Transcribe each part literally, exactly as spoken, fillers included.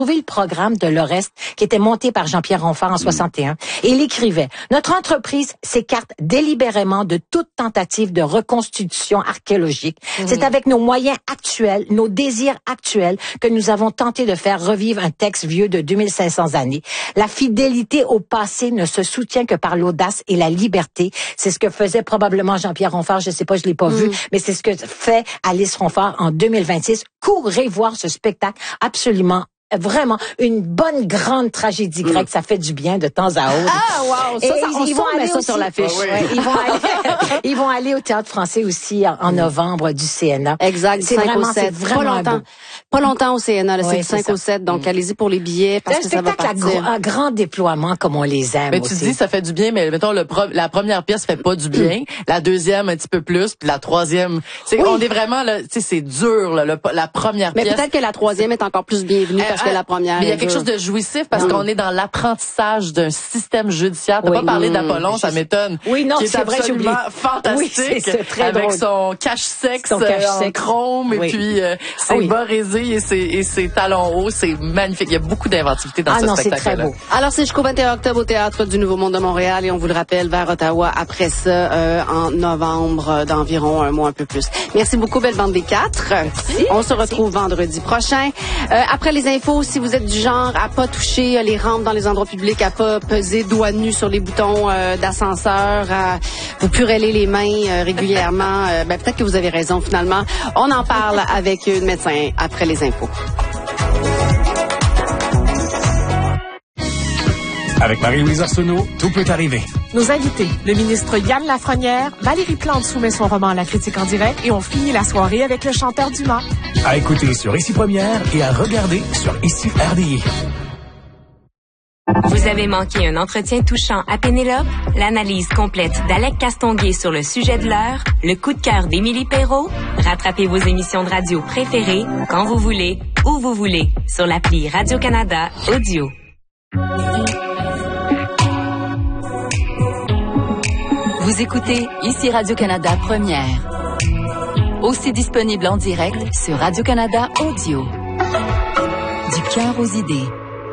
trouvé le programme de l'Orest qui était monté par Jean-Pierre Ronfort en soixante et un. Et il écrivait, « Notre entreprise s'écarte délibérément de toute tentative de reconstitution archéologique. Mmh. C'est avec nos moyens actuels, nos désirs actuels, que nous avons tenté de faire revivre un texte vieux de deux mille cinq cents années. La fidélité au passé ne se soutient que par l'audace et la liberté. » C'est ce que faisait probablement Jean-Pierre Ronfort, je sais pas, je l'ai pas mmh. vu, mais c'est ce que fait Alice Ronfort en deux mille vingt-six. Courez voir ce spectacle absolument vraiment une bonne grande tragédie grecque, ça fait du bien de temps à autre. Ah wow, ça, ça ils, on ils vont aller ça aussi, sur l'affiche. Ah, oui. ouais, ils vont aller ils vont aller au Théâtre Français aussi en, en novembre du C N A. Exact, c'est cinq vraiment au sept. c'est vraiment pas longtemps. beau. Pas longtemps au C N A, là, ouais, c'est du cinq au sept, donc mm. allez-y pour les billets parce que ça va partir. C'est un grand déploiement comme on les aime. Mais aussi. tu dis ça fait du bien, mais mettons le pro- la première pièce fait pas du bien, mm. la deuxième un petit peu plus, puis la troisième, c'est oui. on est vraiment là, tu sais c'est dur là, le, la première mais pièce. Mais peut-être que la troisième est encore plus bienvenue euh, parce euh, que la première. Mais il y a quelque chose de jouissif parce oui. qu'on est dans l'apprentissage d'un système judiciaire. T'as oui. pas parlé mmh. d'Apollon, ça m'étonne. Oui, non, qui est, c'est vrai, absolument fantastique. Oui, c'est très avec drôle. son cache-sexe son cache en chrome oui. et puis euh, ses ah, oui. bas résés et ses, et ses talons hauts. C'est magnifique. Il y a beaucoup d'inventivité dans ah, ce non, spectacle-là. C'est très beau. Alors, c'est jusqu'au vingt et un octobre au Théâtre du Nouveau Monde de Montréal et on vous le rappelle, vers Ottawa après ça euh, en novembre euh, d'environ un mois, un peu plus. Merci beaucoup, Belle Bande des Quatre. Merci. On se retrouve Merci. vendredi prochain. Euh, après les infos, si vous êtes du genre à pas toucher euh, les rampes dans les endroits publics, à pas peser doigts nus sur les boutons euh, d'ascenseur, à vous pureller les mains euh, régulièrement, euh, ben, peut-être que vous avez raison finalement. On en parle avec une médecin après les infos. Avec Marie-Louise Arsenault, tout peut arriver. Nos invités, le ministre Yann Lafrenière, Valérie Plante soumet son roman à la critique en direct et on finit la soirée avec le chanteur Dumas. À écouter sur Ici Première et à regarder sur Ici R D I. Vous avez manqué un entretien touchant à Pénélope? L'analyse complète d'Alec Castonguay sur le sujet de l'heure? Le coup de cœur d'Émilie Perrault? Rattrapez vos émissions de radio préférées quand vous voulez, où vous voulez, sur l'appli Radio-Canada Audio. Vous écoutez Ici Radio-Canada Première. Aussi disponible en direct sur Radio-Canada Audio. Du cœur aux idées.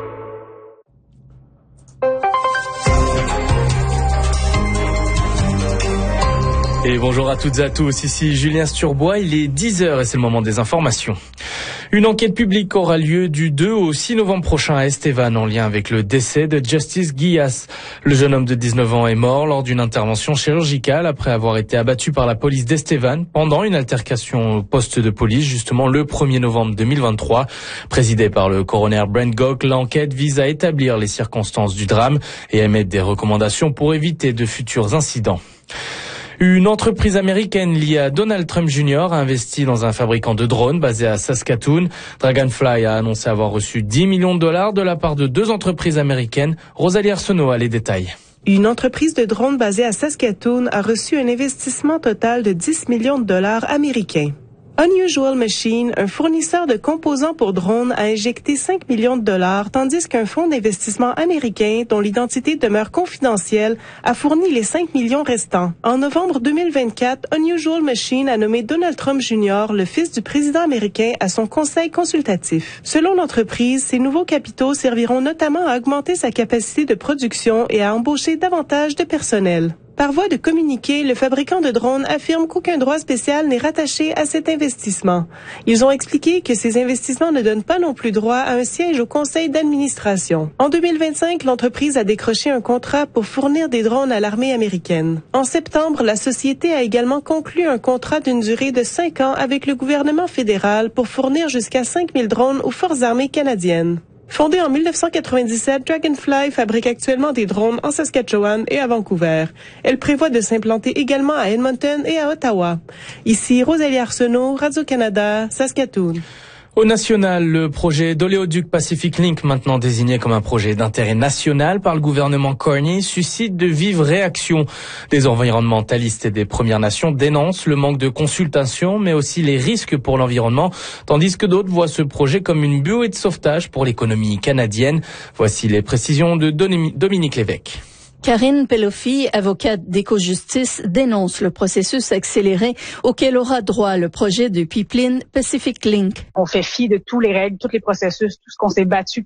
Et bonjour à toutes et à tous, ici Julien Sturbois, il est dix heures et c'est le moment des informations. Une enquête publique aura lieu du deux au six novembre prochain à Estevan en lien avec le décès de Justice Guillas. Le jeune homme de dix-neuf ans est mort lors d'une intervention chirurgicale après avoir été abattu par la police d'Estevan pendant une altercation au poste de police justement le premier novembre deux mille vingt-trois. Présidée par le coroner Brent Gok, l'enquête vise à établir les circonstances du drame et à émettre des recommandations pour éviter de futurs incidents. Une entreprise américaine liée à Donald Trump junior a investi dans un fabricant de drones basé à Saskatoon. Dragonfly a annoncé avoir reçu dix millions de dollars de la part de deux entreprises américaines. Rosalie Arsenault a les détails. Une entreprise de drones basée à Saskatoon a reçu un investissement total de dix millions de dollars américains. Unusual Machine, un fournisseur de composants pour drones, a injecté cinq millions de dollars, tandis qu'un fonds d'investissement américain, dont l'identité demeure confidentielle, a fourni les cinq millions restants. En novembre deux mille vingt-quatre, Unusual Machine a nommé Donald Trump junior, le fils du président américain, à son conseil consultatif. Selon l'entreprise, ces nouveaux capitaux serviront notamment à augmenter sa capacité de production et à embaucher davantage de personnel. Par voie de communiqué, le fabricant de drones affirme qu'aucun droit spécial n'est rattaché à cet investissement. Ils ont expliqué que ces investissements ne donnent pas non plus droit à un siège au conseil d'administration. En deux mille vingt-cinq, l'entreprise a décroché un contrat pour fournir des drones à l'armée américaine. En septembre, la société a également conclu un contrat d'une durée de cinq ans avec le gouvernement fédéral pour fournir jusqu'à cinq mille drones aux forces armées canadiennes. Fondée en mille neuf cent quatre-vingt-dix-sept, Dragonfly fabrique actuellement des drones en Saskatchewan et à Vancouver. Elle prévoit de s'implanter également à Edmonton et à Ottawa. Ici, Rosalie Arsenault, Radio-Canada, Saskatoon. Au national, le projet d'oléoduc Pacific Link, maintenant désigné comme un projet d'intérêt national par le gouvernement Carney, suscite de vives réactions. Des environnementalistes et des Premières Nations dénoncent le manque de consultation, mais aussi les risques pour l'environnement, tandis que d'autres voient ce projet comme une buée de sauvetage pour l'économie canadienne. Voici les précisions de Dominique Lévesque. Karine Pelofi, avocate d'Éco-Justice, dénonce le processus accéléré auquel aura droit le projet de pipeline Pacific Link. On fait fi de tous les règles, tous les processus, tout ce qu'on s'est battu